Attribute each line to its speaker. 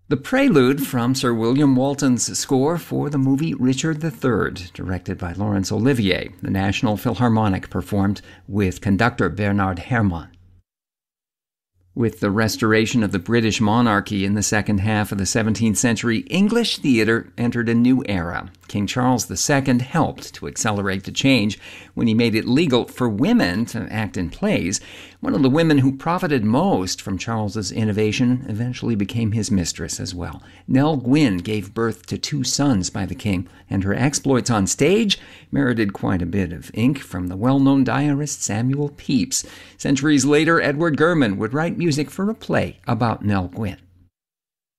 Speaker 1: The prelude from Sir William Walton's score for the movie Richard III, directed by Laurence Olivier. The National Philharmonic performed with conductor Bernard Herrmann. With the restoration of the British monarchy in the second half of the 17th century, English theatre entered a new era. King Charles II helped to accelerate the change when he made it legal for women to act in plays. One of the women who profited most from Charles's innovation eventually became his mistress as well. Nell Gwyn gave birth to 2 sons by the king, and her exploits on stage merited quite a bit of ink from the well-known diarist Samuel Pepys. Centuries later, Edward Gurman would write music for a play about Nell Gwyn.